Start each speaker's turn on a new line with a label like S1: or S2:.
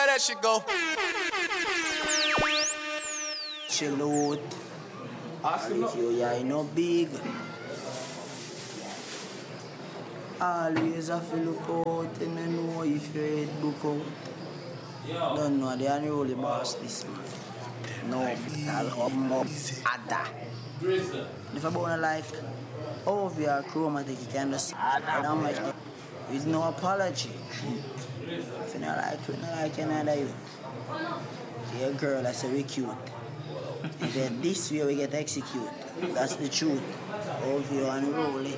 S1: that shit go.
S2: Chill out. If you no big. Always have to look out and then know if your head book out. Don't know, they are the only boss this man. No, I'll Ada. If I born a life, over your chromatic, you can just with no apology. If you don't like another you. Your girl, I say we cute. If you're this way, we get execute. That's the truth. Over you and roll it.